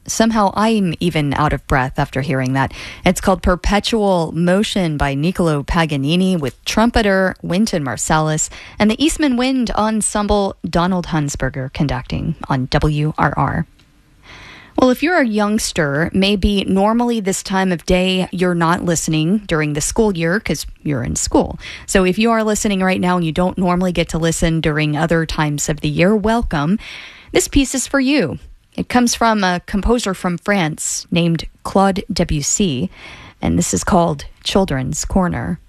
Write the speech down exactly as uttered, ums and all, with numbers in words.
Somehow I'm even out of breath after hearing that. It's called Perpetual Motion by Niccolo Paganini with trumpeter Wynton Marsalis and the Eastman Wind Ensemble, Donald Hunsberger conducting on W R R. Well, if you're a youngster, maybe normally this time of day you're not listening during the school year because you're in school. So if you are listening right now and you don't normally get to listen during other times of the year, welcome. This piece is for you. It comes from a composer from France named Claude Debussy, and this is called Children's Corner.